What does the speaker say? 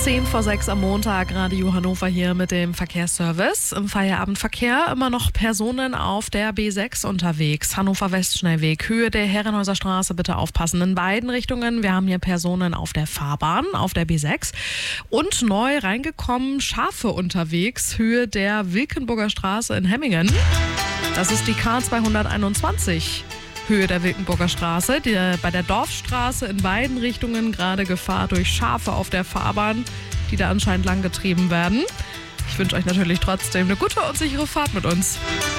5:10 am Montag, Radio Hannover hier mit dem Verkehrsservice. Im Feierabendverkehr immer noch Personen auf der B6 unterwegs. Hannover-West-Schnellweg, Höhe der Herrenhäuser Straße, bitte aufpassen. In beiden Richtungen, wir haben hier Personen auf der Fahrbahn, auf der B6. Und neu reingekommen, Schafe unterwegs, Höhe der Wilkenburger Straße in Hemmingen. Das ist die K221. Höhe der Wilkenburger Straße, bei der Dorfstraße in beiden Richtungen gerade Gefahr durch Schafe auf der Fahrbahn, die da anscheinend lang getrieben werden. Ich wünsche euch natürlich trotzdem eine gute und sichere Fahrt mit uns.